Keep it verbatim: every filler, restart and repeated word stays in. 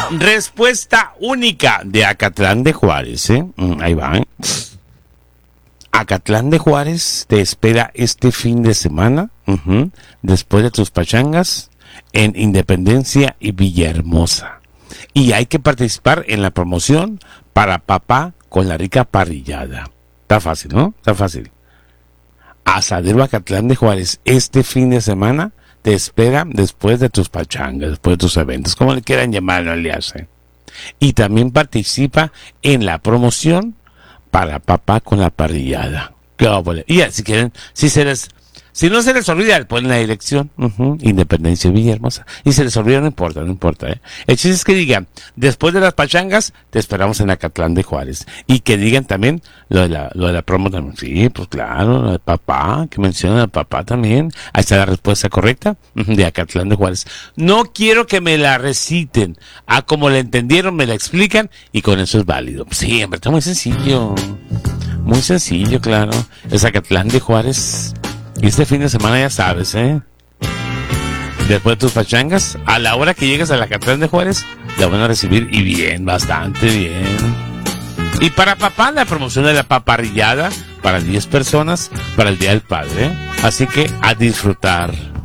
Respuesta única de Acatlán de Juárez, ¿eh? Ahí va, ¿eh? Acatlán de Juárez te espera este fin de semana, uh-huh, después de tus pachangas, en Independencia y Villahermosa. Y hay que participar en la promoción para papá con la rica parrillada. Está fácil, ¿no? Está fácil. Asadero Acatlán de Juárez, este fin de semana te espera después de tus pachangas, después de tus eventos, como le quieran llamar, no le hace. Y también participa en la promoción para papá con la parrillada. ¿Qué óvole? Y ya, si quieren, si se les, si no se les olvida, ponen la dirección, uh-huh, Independencia y Villahermosa. Y se les olvida, no importa, no importa, ¿eh? El chiste es que digan, después de las pachangas, te esperamos en Acatlán de Juárez. Y que digan también lo de la, lo de la promo también. Sí, pues claro, lo de papá, que mencionan al papá también. Ahí está la respuesta correcta, uh-huh, de Acatlán de Juárez. No quiero que me la reciten. Ah, como la entendieron, me la explican y con eso es válido. Sí, hombre, está muy sencillo. Muy sencillo, claro. Es Acatlán de Juárez. Y este fin de semana ya sabes, ¿eh? Después de tus pachangas, a la hora que llegues a la Acatlán de Juárez, la van a recibir y bien, bastante bien. Y para papá, la promoción de la paparrillada para diez personas para el Día del Padre, ¿eh? Así que a disfrutar.